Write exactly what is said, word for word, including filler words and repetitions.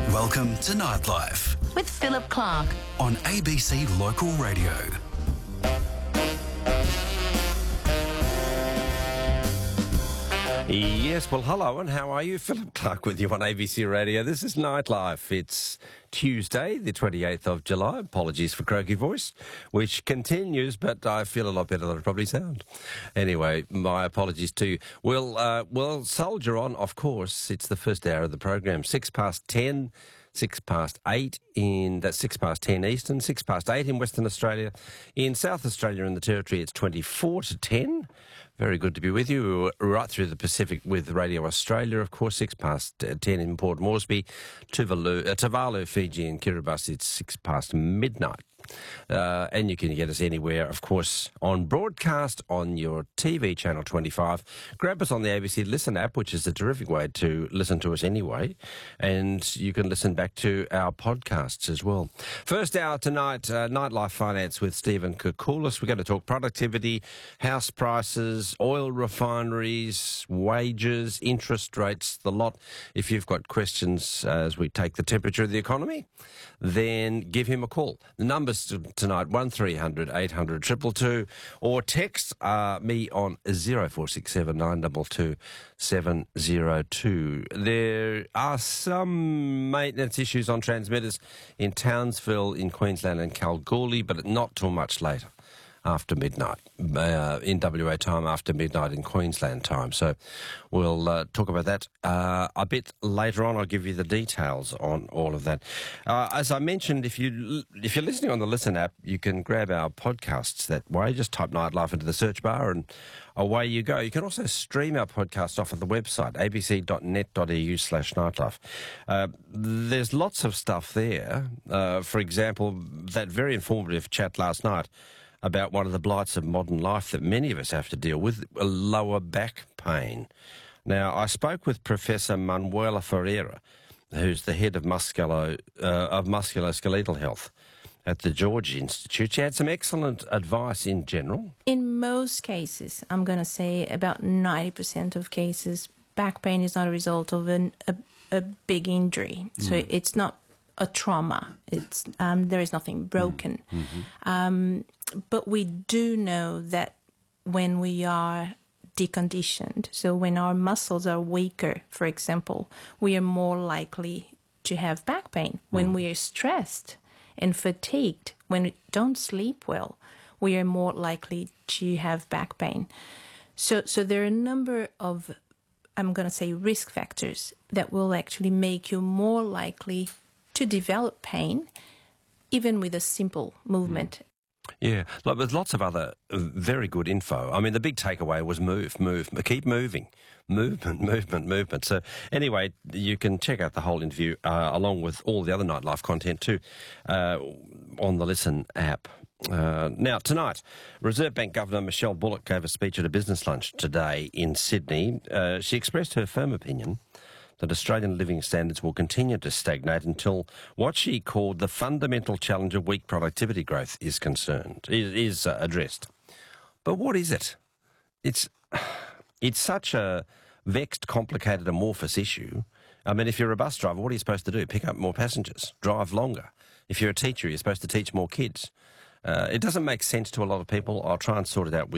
Welcome to Nightlife with Philip Clark on A B C Local Radio. Yes, well, hello, and how are you? Philip Clark with you on A B C Radio. This is Nightlife. It's Tuesday, the twenty-eighth of July. Apologies for croaky voice, which continues, but I feel a lot better than I probably sound. Anyway, my apologies to you. We'll, uh, we'll soldier on, of course. It's the first hour of the program. Six past ten, six past eight in, that's six past ten Eastern, six past eight in Western Australia. In South Australia and the Territory, it's twenty-four to ten. Very good to be with you. We're right through the Pacific with Radio Australia, of course, six past ten in Port Moresby. Tuvalu, uh, Tuvalu, Fiji and Kiribati, it's six past midnight. Uh, and you can get us anywhere, of course, on broadcast on your T V channel twenty-five. Grab us on the A B C Listen app, which is a terrific way to listen to us anyway. And you can listen back to our podcasts as well. First hour tonight, uh, Nightlife Finance with Stephen Koukoulas. We're going to talk productivity, house prices, oil refineries, wages, interest rates, the lot. If you've got questions uh, as we take the temperature of the economy, then give him a call. The numbers tonight, one three hundred eight hundred two two two, or text uh, me on zero four six seven nine two two seven zero two. There are some maintenance issues on transmitters in Townsville, in Queensland and Kalgoorlie, but not till much later. After midnight, uh, in W A time, after midnight in Queensland time. So we'll uh, talk about that uh, a bit later on. I'll give you the details on all of that. Uh, as I mentioned, if, you, if you're listening on the Listen app, you can grab our podcasts that way. Just type Nightlife into the search bar and away you go. You can also stream our podcast off of the website, abc.net.eu slash nightlife. Uh, there's lots of stuff there. Uh, for example, that very informative chat last night about one of the blights of modern life that many of us have to deal with, lower back pain. Now, I spoke with Professor Manuela Ferreira, who's the head of, musculo, uh, of musculoskeletal health at the George Institute. She had some excellent advice in general. In most cases, I'm going to say about ninety percent of cases, back pain is not a result of an, a, a big injury. Mm. So it's not a trauma. It's um, there is nothing broken. Mm-hmm. Um, but we do know that when we are deconditioned, so when our muscles are weaker, for example, we are more likely to have back pain. When mm. we are stressed and fatigued, when we don't sleep well, we are more likely to have back pain. So, so there are a number of, I'm going to say, risk factors that will actually make you more likely to develop pain, even with a simple movement. Yeah, like there's lots of other very good info. I mean, the big takeaway was move, move, keep moving, movement, movement, movement. So anyway, you can check out the whole interview uh, along with all the other Nightlife content too uh, on the Listen app. Uh, now, tonight, Reserve Bank Governor Michelle Bullock gave a speech at a business lunch today in Sydney. Uh, she expressed her firm opinion that Australian living standards will continue to stagnate until what she called the fundamental challenge of weak productivity growth is concerned, is, is uh, addressed. But what is it? It's it's such a vexed, complicated, amorphous issue. I mean, if you're a bus driver, what are you supposed to do? Pick up more passengers, drive longer. If you're a teacher, you're supposed to teach more kids. Uh, it doesn't make sense to a lot of people. I'll try and sort it out with